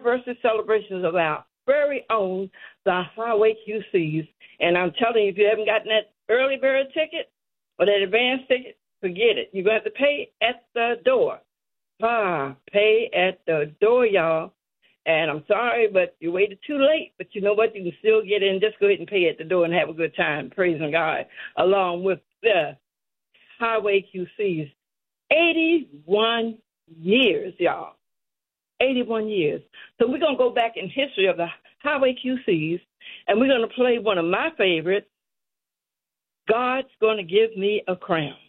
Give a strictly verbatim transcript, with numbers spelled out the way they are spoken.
anniversary celebrations of our very own, the Highway Q Cs. And I'm telling you, if you haven't gotten that early bird ticket or that advance ticket, forget it. You're going to have to pay at the door. Ah, pay at the door, y'all. And I'm sorry, but you waited too late. But you know what? You can still get in. Just go ahead and pay at the door and have a good time, praising God, along with the Highway Q Cs. eighty-one years, y'all. eighty-one years. So we're going to go back in history of the Highway Q Cs, and we're going to play one of my favorites, God's Going to Give Me a Crown.